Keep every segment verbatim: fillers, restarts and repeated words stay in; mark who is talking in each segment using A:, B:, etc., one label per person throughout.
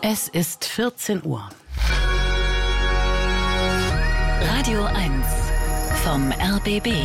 A: Es ist vierzehn Uhr.
B: Radio eins vom R B B.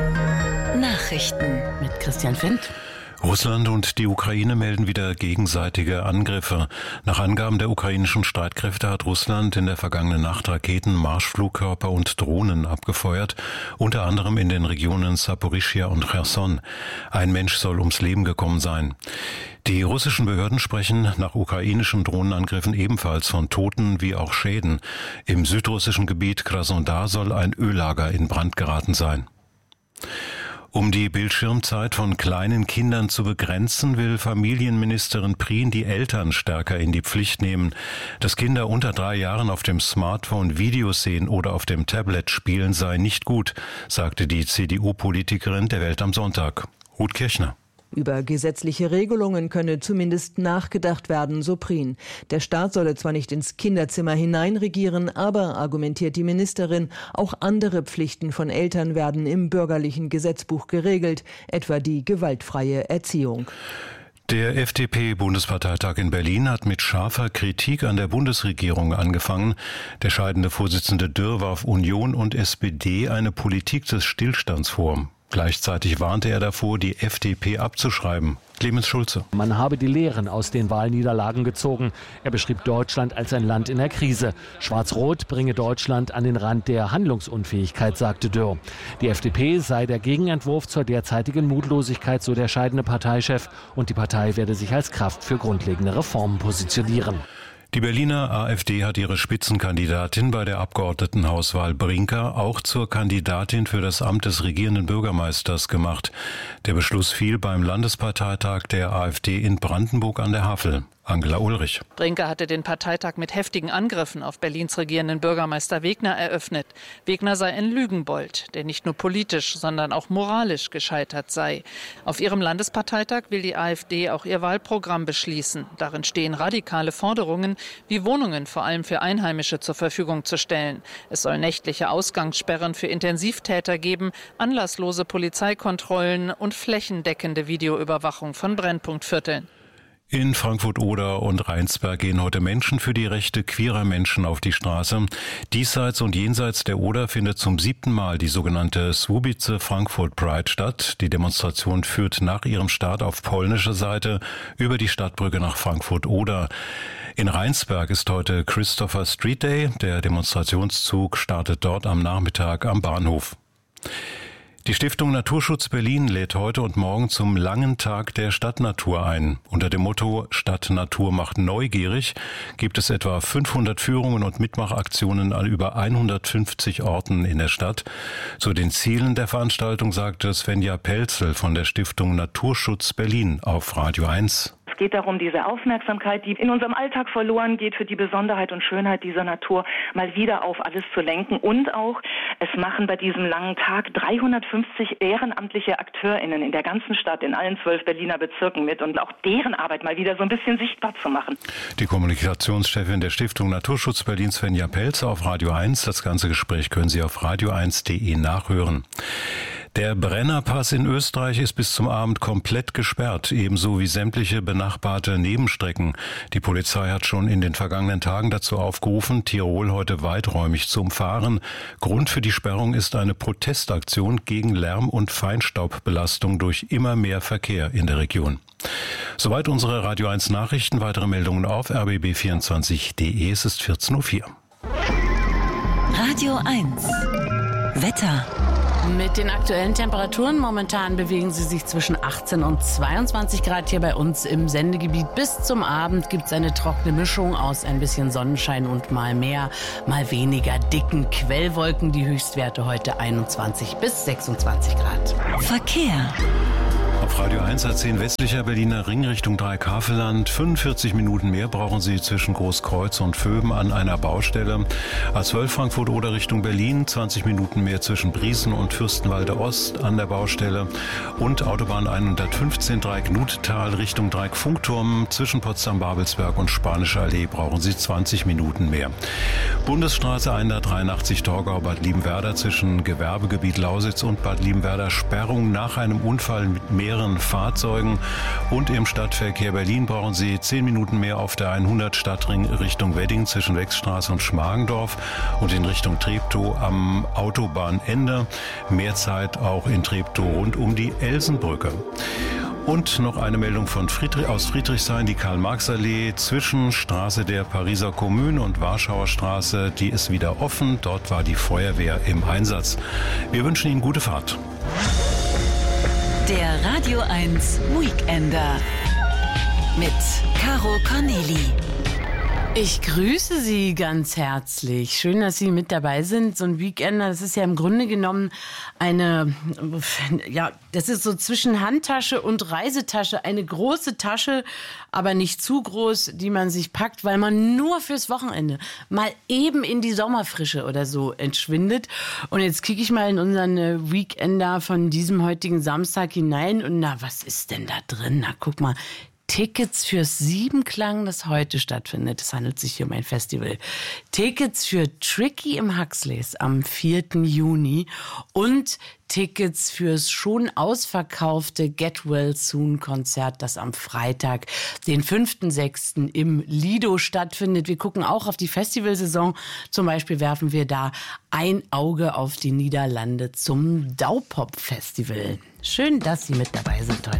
B: Nachrichten
A: Mit Christian Fendt.
C: Russland und die Ukraine melden wieder gegenseitige Angriffe. Nach Angaben der ukrainischen Streitkräfte hat Russland in der vergangenen Nacht Raketen, Marschflugkörper und Drohnen abgefeuert, unter anderem in den Regionen Saporischschja und Cherson. Ein Mensch soll ums Leben gekommen sein. Die russischen Behörden sprechen nach ukrainischen Drohnenangriffen ebenfalls von Toten wie auch Schäden. Im südrussischen Gebiet Krasnodar soll ein Öllager in Brand geraten sein. Um die Bildschirmzeit von kleinen Kindern zu begrenzen, will Familienministerin Prien die Eltern stärker in die Pflicht nehmen. Dass Kinder unter drei Jahren auf dem Smartphone Videos sehen oder auf dem Tablet spielen, sei nicht gut, sagte die C D U-Politikerin der Welt am Sonntag. Ruth Kirchner.
D: Über gesetzliche Regelungen könne zumindest nachgedacht werden, so Prien. Der Staat solle zwar nicht ins Kinderzimmer hineinregieren, aber, argumentiert die Ministerin, auch andere Pflichten von Eltern werden im bürgerlichen Gesetzbuch geregelt, etwa die gewaltfreie Erziehung.
C: Der F D P-Bundesparteitag in Berlin hat mit scharfer Kritik an der Bundesregierung angefangen. Der scheidende Vorsitzende Dürr warf Union und S P D eine Politik des Stillstands vor. Gleichzeitig warnte er davor, die F D P abzuschreiben. Clemens Schulze.
E: Man habe die Lehren aus den Wahlniederlagen gezogen. Er beschrieb Deutschland als ein Land in der Krise. Schwarz-Rot bringe Deutschland an den Rand der Handlungsunfähigkeit, sagte Dürr. Die F D P sei der Gegenentwurf zur derzeitigen Mutlosigkeit, so der scheidende Parteichef. Und die Partei werde sich als Kraft für grundlegende Reformen positionieren.
C: Die Berliner AfD hat ihre Spitzenkandidatin bei der Abgeordnetenhauswahl Brinker auch zur Kandidatin für das Amt des regierenden Bürgermeisters gemacht. Der Beschluss fiel beim Landesparteitag der AfD in Brandenburg an der Havel. Angela Ulrich.
F: Brinker hatte den Parteitag mit heftigen Angriffen auf Berlins regierenden Bürgermeister Wegner eröffnet. Wegner sei ein Lügenbold, der nicht nur politisch, sondern auch moralisch gescheitert sei. Auf ihrem Landesparteitag will die AfD auch ihr Wahlprogramm beschließen. Darin stehen radikale Forderungen, wie Wohnungen vor allem für Einheimische zur Verfügung zu stellen. Es soll nächtliche Ausgangssperren für Intensivtäter geben, anlasslose Polizeikontrollen und flächendeckende Videoüberwachung von Brennpunktvierteln.
C: In Frankfurt-Oder und Rheinsberg gehen heute Menschen für die Rechte queerer Menschen auf die Straße. Diesseits und jenseits der Oder findet zum siebten Mal die sogenannte Słubice Frankfurt Pride statt. Die Demonstration führt nach ihrem Start auf polnischer Seite über die Stadtbrücke nach Frankfurt-Oder. In Rheinsberg ist heute Christopher Street Day. Der Demonstrationszug startet dort am Nachmittag am Bahnhof. Die Stiftung Naturschutz Berlin lädt heute und morgen zum langen Tag der Stadtnatur ein. Unter dem Motto Stadtnatur macht neugierig gibt es etwa fünfhundert Führungen und Mitmachaktionen an über hundertfünfzig Orten in der Stadt. Zu den Zielen der Veranstaltung sagte Svenja Pelzel von der Stiftung Naturschutz Berlin auf Radio eins.
G: Es geht darum, diese Aufmerksamkeit, die in unserem Alltag verloren geht, für die Besonderheit und Schönheit dieser Natur mal wieder auf alles zu lenken. Und auch, es machen bei diesem langen Tag dreihundertfünfzig ehrenamtliche AkteurInnen in der ganzen Stadt, in allen zwölf Berliner Bezirken mit und auch deren Arbeit mal wieder so ein bisschen sichtbar zu machen.
C: Die Kommunikationschefin der Stiftung Naturschutz Berlin, Svenja Pelzer, auf Radio eins. Das ganze Gespräch können Sie auf radio eins punkt de nachhören. Der Brennerpass in Österreich ist bis zum Abend komplett gesperrt, ebenso wie sämtliche benachbarte Nebenstrecken. Die Polizei hat schon in den vergangenen Tagen dazu aufgerufen, Tirol heute weiträumig zu umfahren. Grund für die Sperrung ist eine Protestaktion gegen Lärm- und Feinstaubbelastung durch immer mehr Verkehr in der Region. Soweit unsere Radio eins Nachrichten. Weitere Meldungen auf r b b vierundzwanzig punkt de. Es ist vierzehn Uhr vier.
B: Radio eins Wetter.
A: Mit den aktuellen Temperaturen momentan bewegen sie sich zwischen achtzehn und zweiundzwanzig Grad hier bei uns im Sendegebiet. Bis zum Abend gibt es eine trockene Mischung aus ein bisschen Sonnenschein und mal mehr, mal weniger dicken Quellwolken. Die Höchstwerte heute einundzwanzig bis sechsundzwanzig Grad.
B: Verkehr.
C: Auf Radio eins A zehn westlicher Berliner Ring Richtung Dreikafelland. fünfundvierzig Minuten mehr brauchen Sie zwischen Großkreuz und Vöben an einer Baustelle. A zwölf Frankfurt oder Richtung Berlin. zwanzig Minuten mehr zwischen Briesen und Fürstenwalde Ost an der Baustelle. Und Autobahn hundertfünfzehn Dreieck-Nuttal Richtung Dreieck-Funkturm. Zwischen Potsdam-Babelsberg und Spanische Allee brauchen Sie zwanzig Minuten mehr. Bundesstraße hundertdreiundachtzig Torgau-Bad Liebenwerda zwischen Gewerbegebiet Lausitz und Bad Liebenwerda. Sperrung nach einem Unfall mit mehr leeren Fahrzeugen. Und im Stadtverkehr Berlin brauchen Sie zehn Minuten mehr auf der hundert Stadtring Richtung Wedding zwischen Wechstraße und Schmargendorf und in Richtung Treptow am Autobahnende. Mehr Zeit auch in Treptow rund um die Elsenbrücke. Und noch eine Meldung von Friedrich, aus Friedrichshain, die Karl-Marx-Allee zwischen Straße der Pariser Kommune und Warschauer Straße, die ist wieder offen. Dort war die Feuerwehr im Einsatz. Wir wünschen Ihnen gute Fahrt.
B: Der Radio eins Weekender mit Caro Corneli.
A: Ich grüße Sie ganz herzlich. Schön, dass Sie mit dabei sind. So ein Weekender, das ist ja im Grunde genommen eine, ja, das ist so zwischen Handtasche und Reisetasche. Eine große Tasche, aber nicht zu groß, die man sich packt, weil man nur fürs Wochenende mal eben in die Sommerfrische oder so entschwindet. Und jetzt kicke ich mal in unseren Weekender von diesem heutigen Samstag hinein. Und na, was ist denn da drin? Na, guck mal. Tickets fürs Siebenklang, das heute stattfindet. Es handelt sich hier um ein Festival. Tickets für Tricky im Huxleys am vierten Juni und Tickets fürs schon ausverkaufte Get Well Soon Konzert, das am Freitag, den fünften sechsten im Lido stattfindet. Wir gucken auch auf die Festivalsaison. Zum Beispiel werfen wir da ein Auge auf die Niederlande zum Daupop Festival. Schön, dass Sie mit dabei sind heute.